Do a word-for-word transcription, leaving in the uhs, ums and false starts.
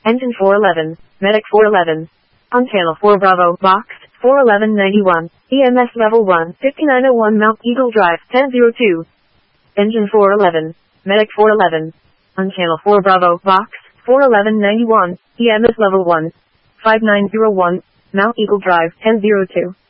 Engine four eleven, Medic four eleven. On channel four Bravo, boxed, four eleven ninety-one, E M S level one, fifty-nine oh one Mount Eagle Drive, ten oh two. Engine four eleven, Medic four eleven. On channel four Bravo, boxed, four eleven ninety-one, E M S level one, five nine oh one, Mount Eagle Drive, ten oh two.